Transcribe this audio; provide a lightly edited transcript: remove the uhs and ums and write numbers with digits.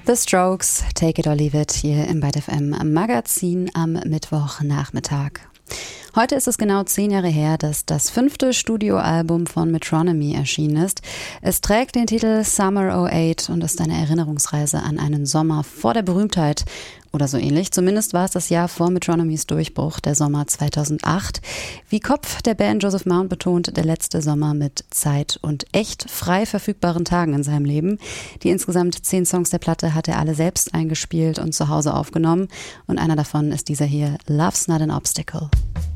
The Strokes, Take It or Leave It, hier im Byte FM Magazin am Mittwochnachmittag. Heute ist es genau 10 Jahre her, dass das 5. Studioalbum von Metronomy erschienen ist. Es trägt den Titel Summer '08 und ist eine Erinnerungsreise an einen Sommer vor der Berühmtheit oder so ähnlich. Zumindest war es das Jahr vor Metronomys Durchbruch, der Sommer 2008. Wie Kopf der Band Joseph Mount betont, der letzte Sommer mit Zeit und echt frei verfügbaren Tagen in seinem Leben. Die insgesamt 10 Songs der Platte hat er alle selbst eingespielt und zu Hause aufgenommen. Und einer davon ist dieser hier, Love's Not an Obstacle.